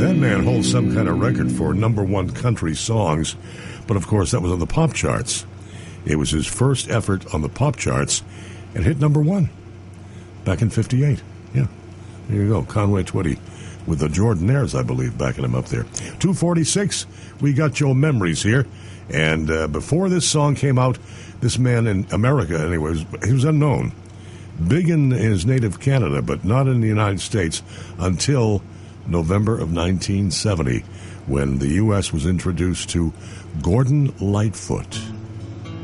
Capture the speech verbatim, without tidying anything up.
That man holds some kind of record for number one country songs, but of course that was on the pop charts. It was his first effort on the pop charts and hit number one back in fifty-eight. Yeah, there you go. Conway Twitty with the Jordanaires, I believe, backing him up there. two forty-six, we got your memories here. And uh, before this song came out, this man in America, anyways, he was unknown. Big in his native Canada, but not in the United States until November of nineteen seventy, when the U S was introduced to Gordon Lightfoot.